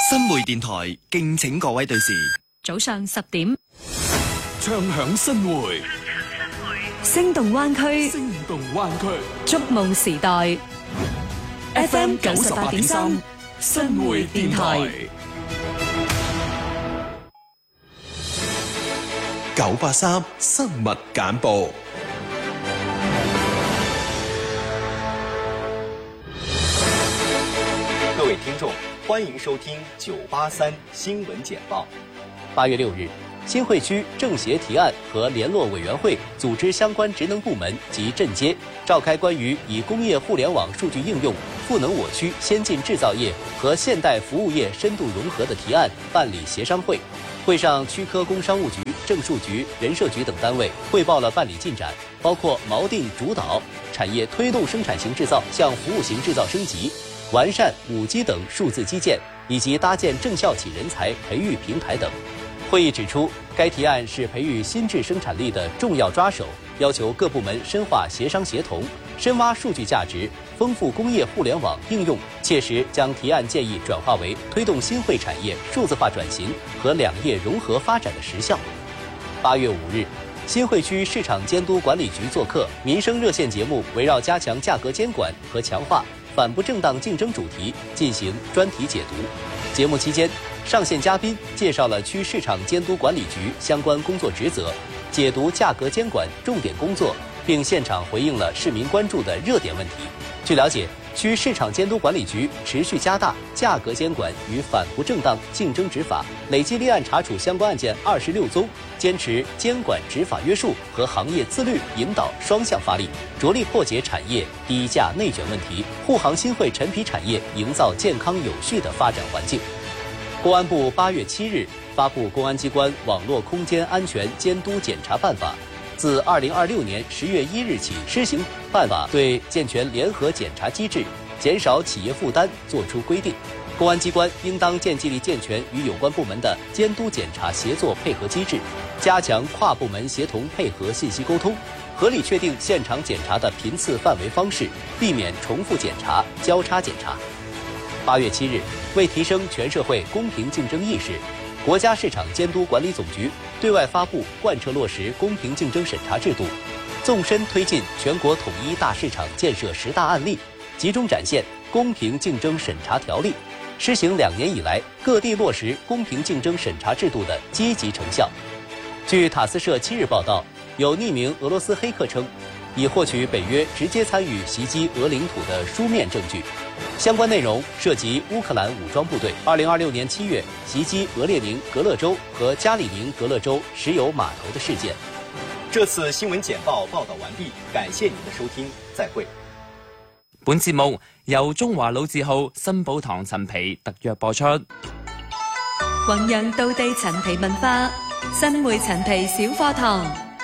新會電台敬請各位對視。 早上10點， 唱響新會， 聲動灣區， 聲動灣區， 觸夢時代。FM 98.3，新會電台。 983新聞簡報。 各位聽眾，歡迎收聽983新聞簡報。 8月6日，新會區政協提案和聯絡委員會組織相關職能部門及鎮街，召開關於以工業互聯網數據應用賦能我區先進製造業和現代服務業深度融合的提案辦理協商會。會上，區科工商務局、政數局、人社局等單位匯報了辦理進展，包括錨定主導產業推動生產型製造向服務型製造升級，完善5G 等數字基建，以及搭建正校企人才培育平台等。會議指出，該提案是培育新質生產力的重要抓手，要求各部門深化協商協同，深挖數據價值，豐富工業互聯網應用，切實將提案建議轉化為推動新會產業數字化轉型和兩業融合發展的實效。8月5日，新會區市場監督管理局做客民生熱線節目，圍繞加強價格監管和強化反不正當競爭主題進行專題解讀。節目期間，上線嘉賓介紹了區市場監督管理局相關工作職責，解讀價格監管重點工作，並現場回應了市民關注的熱點問題。據了解，區市場監督管理局持續加大價格監管與反不正當競爭執法，累計立案查處相關案件26宗，堅持監管執法約束和行業自律引導雙向發力，着力破解產業低價內卷問題，護航新會陳皮產業，營造健康有序的發展環境。公安部8月7日發布《公安機關網絡空間安全監督檢查辦法》，自2026年10月1日起施行辦法，對健全聯合檢查機制、減少企業負擔作出規定。公安機關應當建立健全與有關部門的監督檢查協作配合機制，加強跨部門協同配合信息溝通，合理確定現場檢查的頻次範圍方式，避免重複檢查、交叉檢查。8月7日，為提升全社會公平競爭意識，國家市場監督管理總局對外發布貫徹落實公平競爭審查制度，縱深推進全國統一大市場建設10大案例，集中展現公平競爭審查條例施行2年以來各地落實公平競爭審查制度的積極成效。據塔斯社7日報道，有匿名俄羅斯黑客稱，已獲取北約直接參與襲擊俄領土的書面證據，相關內容涉及烏克蘭武裝部隊2026年7月襲擊俄列寧格勒州和加里寧格勒州石油碼頭的事件。 這次新聞簡報報道完畢，感謝您的收聽，再會。 本節目由中華老字號新寶堂陳皮特約播出。 弘揚道地陳皮文化，新會陳皮小課堂。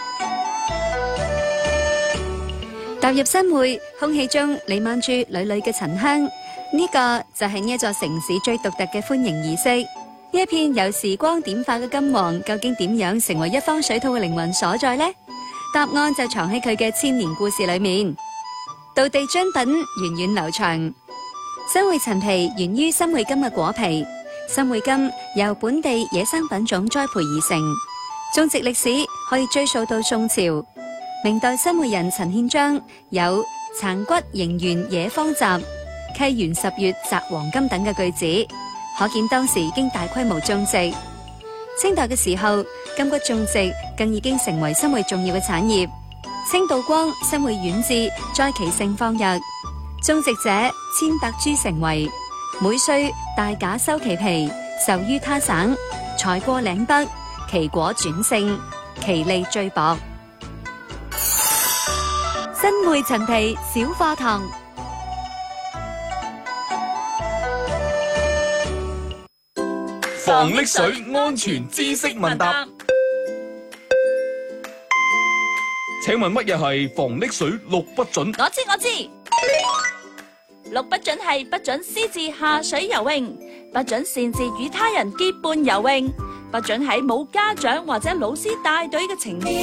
踏入新會，空氣中瀰漫住縷縷嘅塵香，呢個就係呢一座城市最獨特嘅歡迎儀式。呢一片由時光點化嘅金黃，究竟點樣成為一方水土嘅靈魂所在呢？答案就藏喺佢嘅千年故事裏面。道地精品源遠流長，新會陳皮源於新會柑嘅果皮，新會柑由本地野生品種栽培而成，種植歷史可以追溯到宋朝。明代新會人陳憲章有殘骨仍原野芳集，溪園10月摘黃金等嘅句子，可見當時已經大規模種植。清代嘅時候，柑橘種植更已經成為新會重要嘅產業。清道光、新會縣志在其盛況日，種植者千百株成圍，每歲大架收其皮，售於他省，採過嶺北，其果轉勝，其利最薄。新會陳皮小課堂。 防溺水安全知識問答。請問乜嘢係防溺水6不准？ 我知。6不准係不准私自下水游泳，不准擅自與他人結伴游泳，不准喺冇家長或者老師帶隊嘅情況